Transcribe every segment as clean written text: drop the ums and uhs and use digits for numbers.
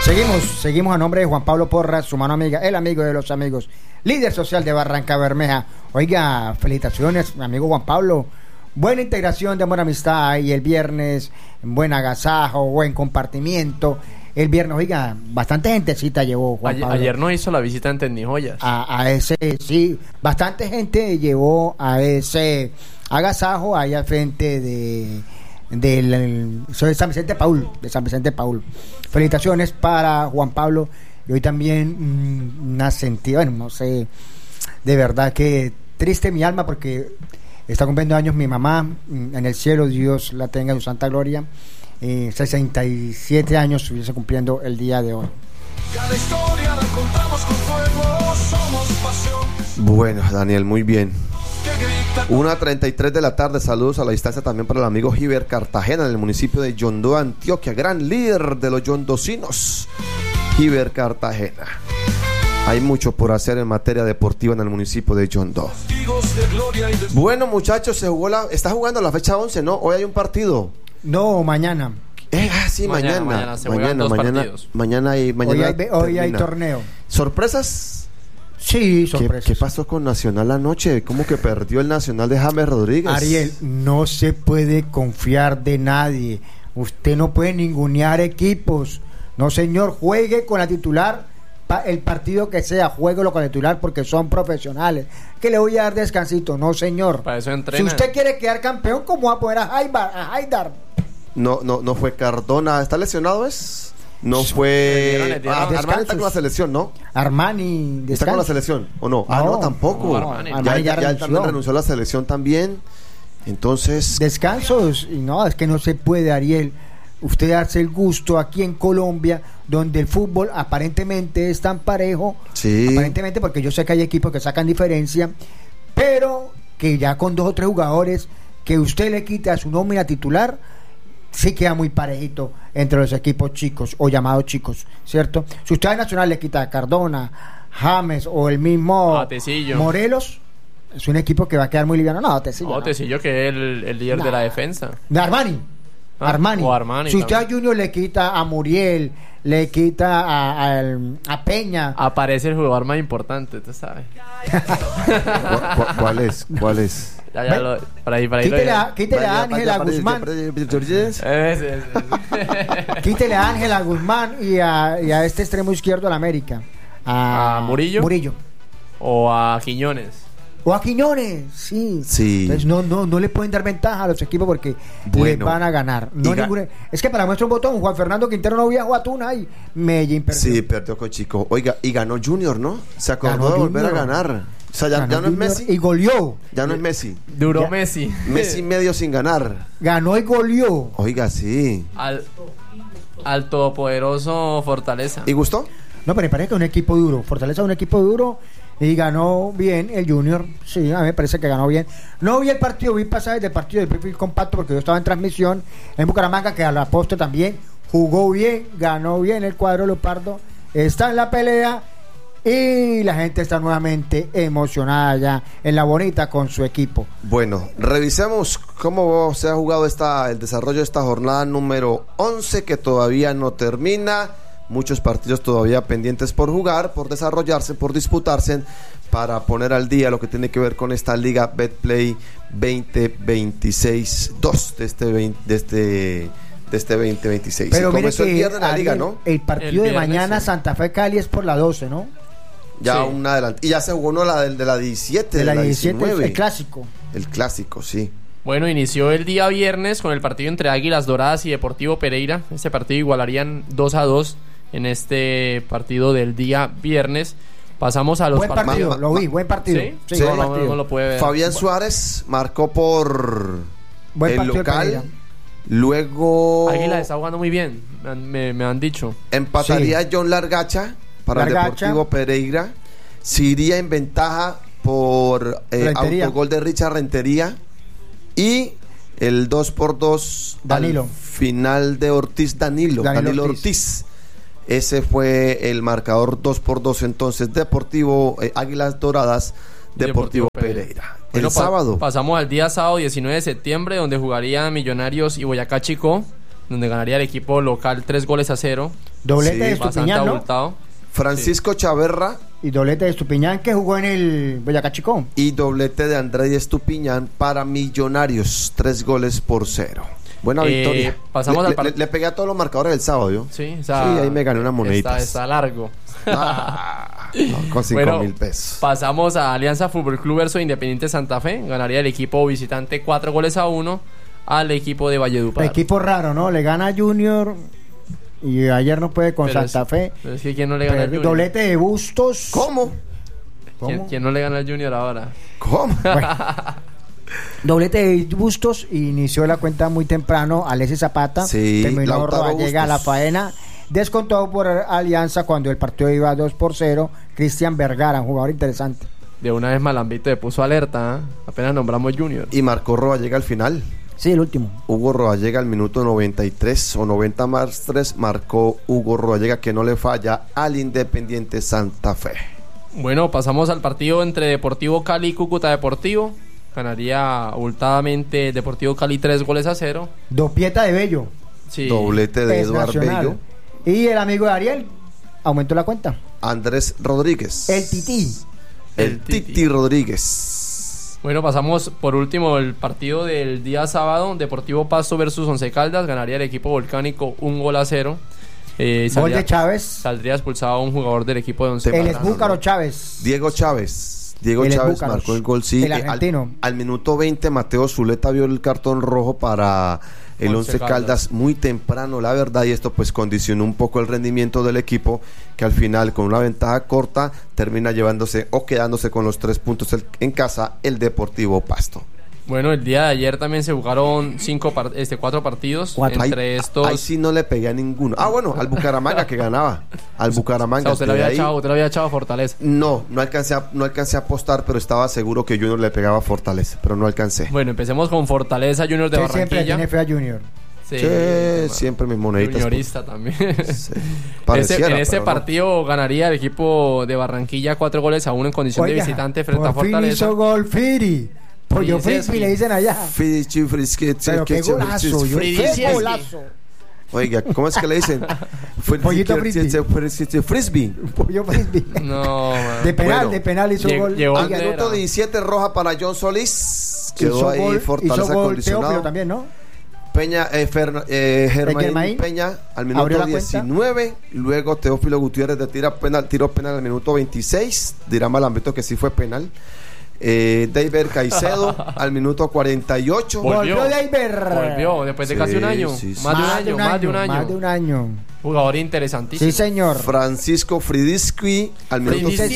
Seguimos a nombre de Juan Pablo Porras, su mano amiga, el amigo de los amigos, líder social de Barranca Bermeja. Oiga, felicitaciones, mi amigo Juan Pablo. Buena integración de amor, amistad y el viernes, buen agasajo, buen compartimiento. El viernes, oiga, bastante gentecita llevó Juan Pablo. Ayer no hizo la visita en Tendijoyas. A ese, sí, bastante gente llevó a ese agasajo ahí al frente de San Vicente Paul. Felicitaciones para Juan Pablo. Y hoy también una sentida, bueno, no sé, de verdad que triste mi alma porque está cumpliendo años mi mamá, en el cielo Dios la tenga en su santa gloria. 67 años estuviese cumpliendo el día de hoy. Bueno, Daniel, muy bien. 1:33 de la tarde, saludos a la distancia también para el amigo Giver Cartagena en el municipio de Yondó, Antioquia, gran líder de los yondocinos, Giver Cartagena. Hay mucho por hacer en materia deportiva en el municipio de Yondó. Bueno, muchachos, está jugando la fecha 11, ¿no? Hoy hay un partido. No, mañana. Sí, mañana Hoy hay torneo. ¿Sorpresas? Sí, sorpresas. ¿Qué pasó con Nacional anoche? ¿Cómo que perdió el Nacional de James Rodríguez? Ariel, no se puede confiar de nadie. Usted no puede ningunear equipos. No, señor, juegue con la titular. El partido que sea, jueguelo con el titular porque son profesionales. Que le voy a dar descansito. No, señor. Para eso entrena. Si usted quiere quedar campeón, ¿cómo va a poner a Haidar? No fue Cardona. ¿Está lesionado, es? No fue... Armani está con la selección, ¿no? Armani ¿Está con la selección o no? No, tampoco. No, ya él también renunció a la selección también. Entonces... Descansos. Y no, es que no se puede, Ariel. Usted darse el gusto aquí en Colombia, donde el fútbol aparentemente es tan parejo. Sí. Aparentemente, porque yo sé que hay equipos que sacan diferencia, pero que ya con 2 o 3 jugadores que usted le quite a su nómina titular, sí queda muy parejito entre los equipos chicos o llamados chicos, ¿cierto? Si usted al Nacional le quita a Cardona, James o el mismo Morelos, es un equipo que va a quedar muy liviano. Tecillo, que es el líder de la defensa. Armani. Si usted a Junior le quita a Muriel, le quita a Peña, aparece el jugador más importante, tú sabes. ¿Cuál es? Quítele a Ángela Guzmán. Quítele a Ángela Guzmán y a este extremo izquierdo de la América. A Murillo. O a Quiñones. Sí. Entonces no le pueden dar ventaja a los equipos porque les van a ganar. Es que para muestra un botón, Juan Fernando Quintero no viajó a Tuna y Medellín perdió. Sí, perdió con Chico. Oiga, y ganó Junior, ¿no? Se acordó de volver a ganar. O sea, ya no es Messi. Y goleó. Ya no es Messi. Duró Messi. Messi medio sin ganar. Ganó y goleó. Oiga, sí. Al todopoderoso Fortaleza. ¿Y gustó? No, pero me parece que es un equipo duro. Fortaleza es un equipo duro. Y ganó bien el Junior. Sí, a mí me parece que ganó bien. No vi el partido, vi pasajes del partido del perfil compacto porque yo estaba en transmisión en Bucaramanga, que a la poste también jugó bien, ganó bien el cuadro leopardo. Está en la pelea y la gente está nuevamente emocionada ya en la bonita con su equipo. Bueno, revisemos cómo se ha jugado el desarrollo de esta jornada número 11 que todavía no termina. Muchos partidos todavía pendientes por jugar, por desarrollarse, por disputarse, para poner al día lo que tiene que ver con esta Liga Betplay 2026-2 de este 2026. Pero mire que el viernes la Liga, ¿no? El partido de mañana, sí. Santa Fe Cali es por la 12, ¿no? Ya sí. Un adelante. Y ya se jugó de la 17, de la 17, 19. El clásico. El clásico, sí. Bueno, inició el día viernes con el partido entre Águilas Doradas y Deportivo Pereira. Este partido igualarían 2-2 en este partido del día viernes. Pasamos a los buen partido, lo vi, buen partido. Sí, no lo puede ver. Fabián Suárez marcó por el local. Luego Águilas está jugando muy bien, me han dicho. Empataría John Largacha para el Deportivo Pereira. Se iría en ventaja por autogol de Richard Rentería. Y el 2-2 Danilo. Al final de Danilo Ortiz. Ese fue el marcador 2-2 entonces. Águilas Doradas, Deportivo Pereira. Bueno, el sábado. Pasamos al día sábado 19 de septiembre, donde jugarían Millonarios y Boyacá Chicó. donde ganaría el equipo local 3-0. Doblete Sí, de Bastante Estupiñán, ¿no? abultado. Francisco Chaverra Y doblete de Estupiñán, que jugó en el Boyacá Chicó. y doblete de André Estupiñán para Millonarios, 3-0. Buena victoria. Pasamos le, al part- le pegué a todos los marcadores del sábado, ¿yo? Sí, Sí, ahí me gané unas moneditas. Está largo. No, con 5.000 pesos. Pasamos a Alianza Fútbol Club versus Independiente Santa Fe. Ganaría el equipo visitante 4-1 al equipo de Valledupar. Equipo raro, ¿no? Le gana Junior y ayer no puede con Pero Santa Fe. Pero es que ¿quién no le gana al Junior? Doblete de Bustos. ¿Cómo? ¿Quién no le gana al Junior ahora? ¿Cómo? Doblete de Bustos, inició la cuenta muy temprano. Alexis Zapata, Sí, terminó Lautaro llega a la Bustos. faena. Descontó por Alianza cuando el partido iba 2-0. Cristian Vergara, un jugador interesante. De una vez Malambito le puso alerta, ¿eh? Apenas nombramos Junior. Y marcó Rodallega al final. Sí, el último. Hugo Rodallega al minuto 93 o 90 más 3 marcó Hugo Rodallega, que no le falla al Independiente Santa Fe. Bueno, pasamos al partido entre Deportivo Cali y Cúcuta Deportivo. Ganaría abultadamente Deportivo Cali 3-0. Dopieta de Bello. Sí. Doblete de Es Eduardo nacional. Bello. Y el amigo de Ariel aumentó la cuenta. Andrés Rodríguez. El Tití. El Titi Rodríguez. Bueno, pasamos por último el partido del día sábado. Deportivo Pasto versus Once Caldas. Ganaría el equipo volcánico 1-0. Gol de Chávez. Saldría expulsado un jugador del equipo de Once El Caldas. Esbúcaro Chávez. Diego Chávez. Diego El Chávez Esbúcaros. marcó el gol, sí. El argentino. Al minuto 20, Mateo Zuleta vio el cartón rojo para el Once Once Caldas muy temprano, la verdad, y esto pues condicionó un poco el rendimiento del equipo, que al final, con una ventaja corta, termina llevándose o quedándose con los 3 puntos en casa el Deportivo Pasto. Bueno, el día de ayer también se jugaron 4 partidos. Cuatro. Entre estos. Ahí sí no le pegué a ninguno. Ah, bueno, al Bucaramanga que ganaba. Al O sea, Bucaramanga. usted le de había ahí- echado a Fortaleza. No alcancé a apostar, pero estaba seguro que Junior le pegaba a Fortaleza, pero no alcancé. Bueno, empecemos con Fortaleza Junior de Usted siempre Barranquilla. tiene fe a Junior. Sí, Sí, siempre mis moneditas. Juniorista también. Sí. Pareciera, en este pero no. partido ganaría el equipo de Barranquilla 4-1 en condición de Oiga, visitante frente a por fin Fortaleza. hizo gol Firi. Pollo Frisbee. Frisbee le dicen allá. Fidichi, frisquet, Pero qué que- golazo. Yo, Frisbee. qué golazo. Oiga, ¿cómo es que le dicen? Pollito frisbee. Frisbee. Pollo Frisbee. No, man. De penal, Bueno, de penal hizo llegó- gol. llegó Al Oiga, Bandera. minuto 17, roja para John Solís. Quedó hizo ahí gol, Fortaleza hizo gol condicionado. Teófilo también, ¿no? Peña, Germain Germain Peña al abrió minuto la cuenta. 19. Luego Teófilo Gutiérrez de tiro penal al minuto 26. Dirá Malambito que sí fue penal. David Caicedo al minuto 48. Volvió. David. Volvió después de Sí, casi un año. sí, sí. Más de un año. Más de un año. Jugador interesantísimo. Sí, señor. Francisco Fridiski al minuto Fridiski.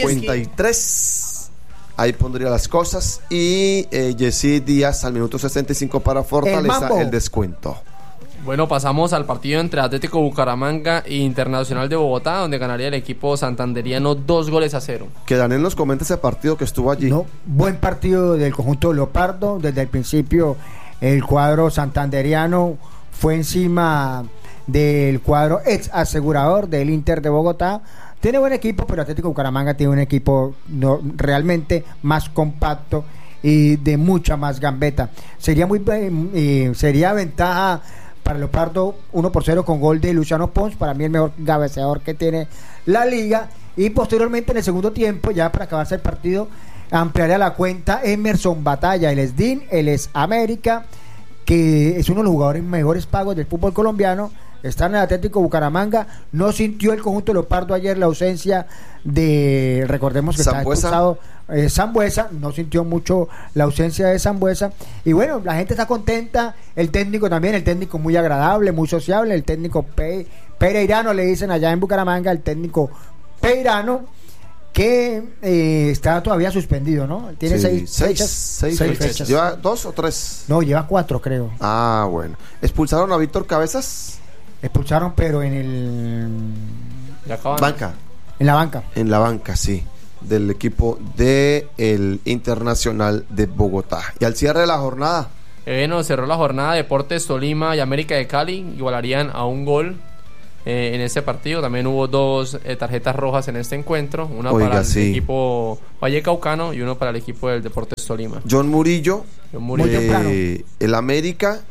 53. Ahí pondría las cosas. Y Jessy Díaz al minuto 65 para Fortaleza Mambo. el descuento. Bueno, pasamos al partido entre Atlético Bucaramanga e Internacional de Bogotá, donde ganaría el equipo santanderiano 2-0. Que Daniel nos comenta ese partido que estuvo allí. No, buen partido del conjunto Leopardo. Desde el principio, el cuadro santanderiano fue encima del cuadro ex asegurador del Inter de Bogotá. Tiene buen equipo, pero Atlético Bucaramanga tiene un equipo realmente más compacto y de mucha más gambeta. Sería sería ventaja para Leopardo 1-0 con gol de Luciano Pons, para mí el mejor cabeceador que tiene la liga. Y posteriormente en el segundo tiempo, ya para acabarse el partido, ampliaría la cuenta Emerson Batalla, el SDIN, el es América, que es uno de los jugadores mejores pagos del fútbol colombiano. Está en el Atlético Bucaramanga. No sintió el conjunto Leopardo ayer la ausencia de, recordemos que está Sambuesa. expulsado Sambuesa, no sintió mucho la ausencia de Sambuesa. Y bueno, la gente está contenta, el técnico también, el técnico muy agradable, muy sociable, el técnico Pereirano, le dicen allá en Bucaramanga, el técnico Pereirano, que está todavía suspendido, ¿no? Tiene Sí, seis fechas. ¿Lleva 2 o 3? No, lleva 4, creo. Ah, bueno. ¿Expulsaron a Víctor Cabezas? Expulsaron, pero en Banca. la banca. En la banca, sí. Del equipo de el Internacional de Bogotá. Y al cierre de la jornada. Bueno, cerró la jornada Deportes Tolima y América de Cali. Igualarían a un gol en este partido. También hubo 2 tarjetas rojas en este encuentro. Una Oiga, para el sí. equipo Vallecaucano y uno para el equipo del Deportes Tolima. John Murillo. John Murillo. Muy temprano. El América.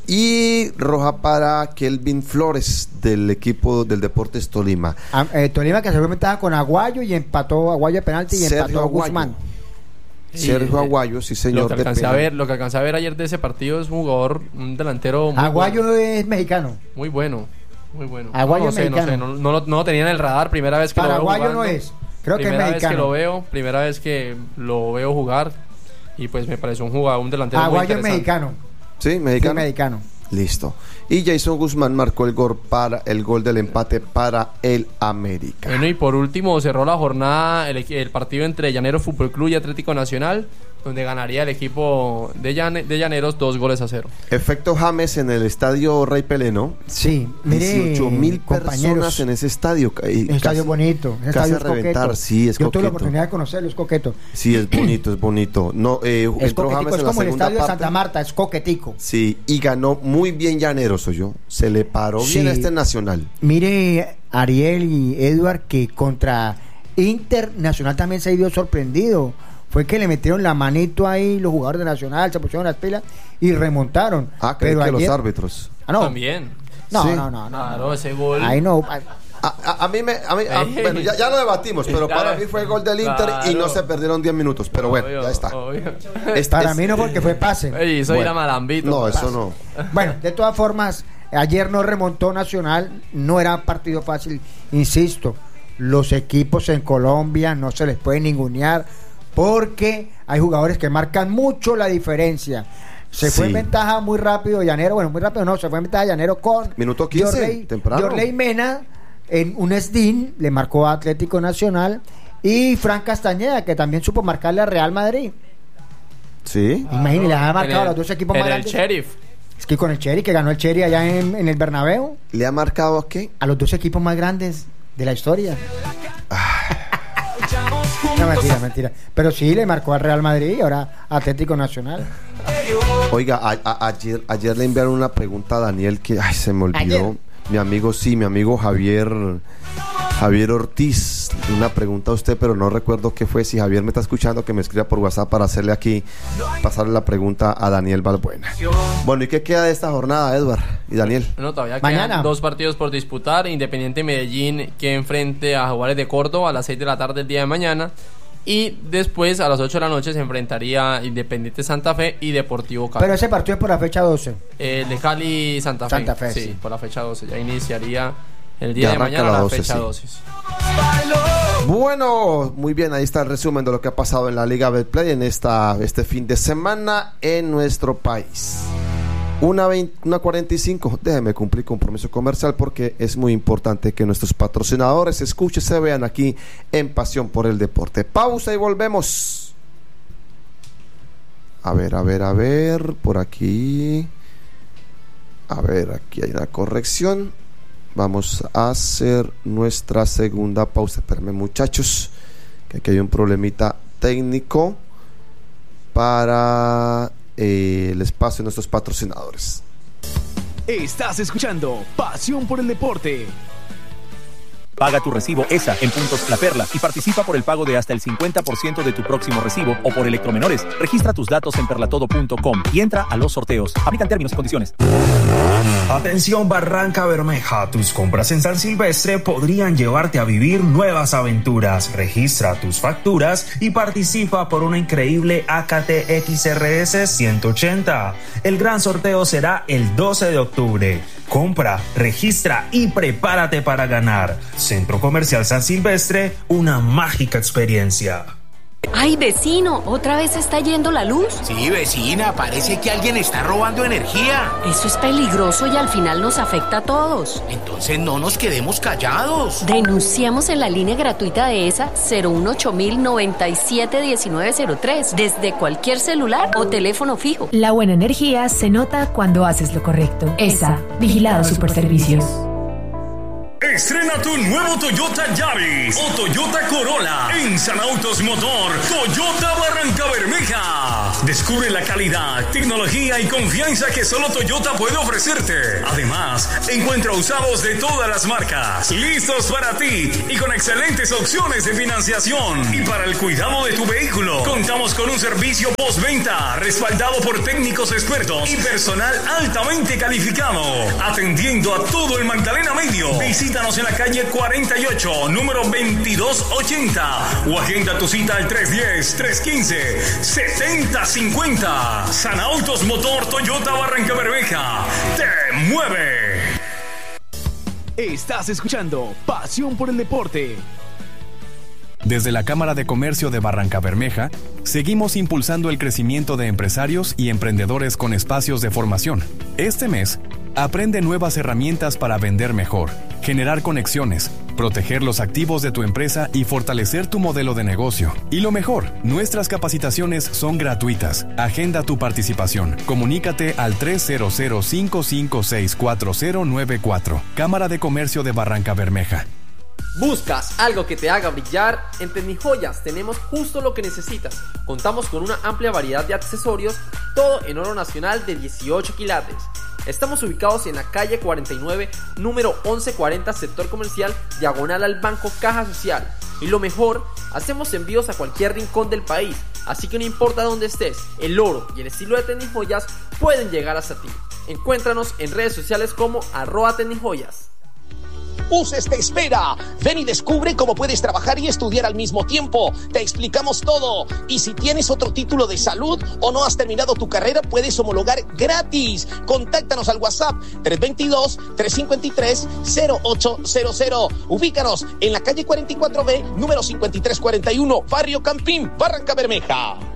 Y roja para Kelvin Flores del equipo del Deportes Tolima. Tolima que se fue ventaja con Aguayo y empató Aguayo de penalti y Sergio empató a Aguayo. Guzmán. Sergio Aguayo, sí señor. Lo que alcancé a ver ayer de ese partido es un jugador, un delantero muy Aguayo bueno. es mexicano. Muy bueno, muy bueno. Aguayo no sé, mexicano. no lo tenía en el radar, primera vez que lo veo Paraguayo jugando. no es, creo que es Primera mexicano. primera vez que lo veo jugar y pues me pareció un delantero muy Aguayo es interesante. mexicano. Sí, mexicano. Sí, mexicano. Listo. Y Jason Guzmán marcó el gol del empate para el América. Bueno, y por último cerró la jornada el partido entre Llaneros Fútbol Club y Atlético Nacional, donde ganaría el equipo de Llaneros 2-0. Efecto James en el estadio Rey Pelé, ¿no? Sí, mire, 18,000 compañeros, personas en ese estadio. un estadio bonito, un casi estadio a es reventar, coqueto. sí, es Yo tuve la coqueto. oportunidad de conocerlo, es coqueto. Sí, es bonito, es bonito. No, Es entró coquetico, James es en la como el segunda estadio de parte. Santa Marta, es coquetico. Sí, y ganó muy bien Llaneros, oyó. Se le paró Sí. bien a este Nacional. Mire, Ariel y Edward, que contra Internacional también se vio sorprendido. Fue que le metieron la manito ahí los jugadores de Nacional, se pusieron las pilas y remontaron. Creí que ayer- los árbitros. Ah, no. También. No, Sí. no. Claro, ese gol. Ahí no. A mí, bueno, ya lo debatimos, pero Claro. para mí fue el gol del Inter y no Claro. se perdieron 10 minutos. Pero bueno, Obvio, ya está. obvio. Para mí no, porque fue pase. Ey, soy Bueno. la malambito. No, eso no. Bueno, de todas formas, ayer no remontó Nacional, no era partido fácil, insisto. Los equipos en Colombia no se les puede ningunear porque hay jugadores que marcan mucho la diferencia. Se fue Sí. en ventaja muy rápido Llanero, bueno, muy rápido no, se fue en ventaja Llanero con Minuto 15, temprano. Yorley Mena en un SDIN, le marcó a Atlético Nacional, y Fran Castañeda, que también supo marcarle a Real Madrid. Sí. Imagínate, le ha marcado a En los dos equipos en más el grandes. Sheriff. Es que con el Cherry, que ganó el Cherry allá en el Bernabéu, ¿Le ha marcado a qué? a los dos equipos más grandes de la historia. No, mentira. Pero sí, le marcó al Real Madrid y ahora Atlético Nacional. Oiga, ayer le enviaron una pregunta a Daniel que se me olvidó. ¿Ayer? Mi amigo Javier Ortiz, una pregunta a usted, pero no recuerdo qué fue. Si Javier me está escuchando, que me escriba por WhatsApp para hacerle aquí, pasarle la pregunta a Daniel Balbuena. Bueno, ¿y qué queda de esta jornada, Edward y Daniel? No, todavía Mañana. quedan 2 partidos por disputar. Independiente Medellín que enfrente a Jaguares de Córdoba a las 6 de la tarde el día de mañana. Y después a las 8 de la noche se enfrentaría Independiente Santa Fe y Deportivo Cali. Pero ese partido es por la fecha 12. De Cali Santa Fe. Santa Fe, sí, sí. por la fecha 12. Ya iniciaría el día Ya de arranca mañana la la 12, fecha sí. 12. Bueno, muy bien, ahí está el resumen de lo que ha pasado en la Liga Betplay en este fin de semana en nuestro país. 1:45, déjeme cumplir compromiso comercial porque es muy importante que nuestros patrocinadores escuchen, se vean aquí en Pasión por el Deporte. Pausa y volvemos. A ver, por aquí. Aquí hay una corrección. Vamos a hacer nuestra segunda pausa. Espérenme, muchachos, que aquí hay un problemita técnico para el espacio de nuestros patrocinadores. Estás escuchando Pasión por el Deporte. Paga tu recibo ESA en Puntos La Perla y participa por el pago de hasta el 50% de tu próximo recibo o por electromenores. Registra tus datos en perlatodo.com y entra a los sorteos. Aplican términos y condiciones. Atención Barranca Bermeja, tus compras en San Silvestre podrían llevarte a vivir nuevas aventuras. Registra tus facturas y participa por una increíble AKT XRS 180. El gran sorteo será el 12 de octubre. Compra, registra y prepárate para ganar. Centro Comercial San Silvestre, una mágica experiencia. Ay, vecino, ¿otra vez está yendo la luz? Sí, vecina, parece que alguien está robando energía. Eso es peligroso y al final nos afecta a todos. Entonces no nos quedemos callados. Denunciamos en la línea gratuita de ESA 018-097-1903 desde cualquier celular o teléfono fijo. La buena energía se nota cuando haces lo correcto. ESA, Vigilado Superservicios. Estrena tu nuevo Toyota Yaris o Toyota Corolla en San Autos Motor Toyota Barranca Bermeja. Descubre la calidad, tecnología y confianza que solo Toyota puede ofrecerte. Además, encuentra usados de todas las marcas, listos para ti y con excelentes opciones de financiación. Y para el cuidado de tu vehículo, contamos con un servicio postventa respaldado por técnicos expertos y personal altamente calificado, atendiendo a todo el Magdalena Medio. Visítanos en la calle 48, número 2280 o agenda tu cita al 310-315-7050. San Autos Motor Toyota Barranca Bermeja te mueve. Estás escuchando Pasión por el Deporte. Desde la Cámara de Comercio de Barranca Bermeja, seguimos impulsando el crecimiento de empresarios y emprendedores con espacios de formación. Este mes, aprende nuevas herramientas para vender mejor, generar conexiones, proteger los activos de tu empresa y fortalecer tu modelo de negocio. Y lo mejor, nuestras capacitaciones son gratuitas. Agenda tu participación. Comunícate al 300-556-4094. Cámara de Comercio de Barranca Bermeja. ¿Buscas algo que te haga brillar? En Tecnijoyas tenemos justo lo que necesitas. Contamos con una amplia variedad de accesorios, todo en oro nacional de 18 quilates. Estamos ubicados en la calle 49, número 1140, sector comercial, diagonal al Banco Caja Social. Y lo mejor, hacemos envíos a cualquier rincón del país, así que no importa dónde estés, el oro y el estilo de Tecnijoyas pueden llegar hasta ti. Encuéntranos en redes sociales como @Tecnijoyas. UCES te espera. Ven y descubre cómo puedes trabajar y estudiar al mismo tiempo. Te explicamos todo. Y si tienes otro título de salud o no has terminado tu carrera, puedes homologar gratis. Contáctanos al WhatsApp 322-353-0800. Ubícanos en la calle 44B, número 5341, Barrio Campín, Barranca Bermeja.